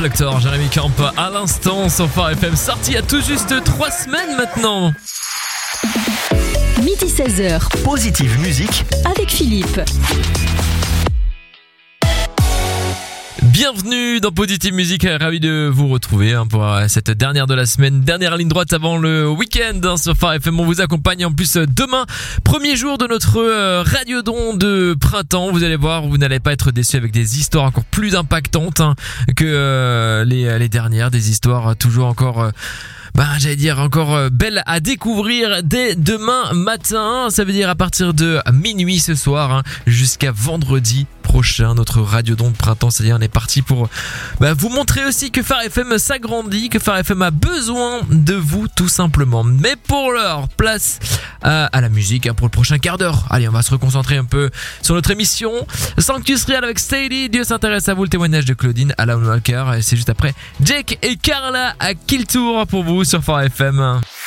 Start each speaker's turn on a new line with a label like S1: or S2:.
S1: Reflector, Jérémy Camp à l'instant sur Phare FM, sorti il y a tout juste 3 semaines maintenant.
S2: Midi 16h.
S3: Positive Musique
S2: avec Philippe.
S1: Bienvenue dans Positive Musique, ravi de vous retrouver pour cette dernière de la semaine, dernière ligne droite avant le week-end sur Phare FM. On vous accompagne en plus demain, premier jour de notre radiodon de printemps. Vous allez voir, vous n'allez pas être déçus avec des histoires encore plus impactantes que les dernières, des histoires toujours encore... j'allais dire encore belle à découvrir dès demain matin. Ça veut dire à partir de minuit ce soir jusqu'à vendredi prochain, notre radiodon de printemps. C'est-à-dire on est parti pour vous montrer aussi que Phare FM s'agrandit, que Phare FM a besoin de vous tout simplement. Mais pour l'heure, place à la musique pour le prochain quart d'heure. Allez, on va se reconcentrer un peu sur notre émission. Sanctus Real avec Steady, Dieu s'intéresse à vous, le témoignage de Claudine, Alan Walker. Et c'est juste après Jake et Carla à Kill Tour pour vous sur Phare FM.